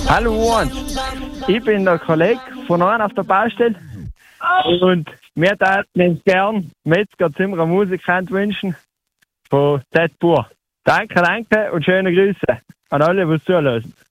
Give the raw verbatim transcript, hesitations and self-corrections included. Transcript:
Hallo Hans, ich bin der Kollege von einem auf der Baustelle und wir täten uns gern Metzger, Zimmerer, Musikant wünschen von Z Pur. Danke, danke und schöne Grüße an alle, die zuhören.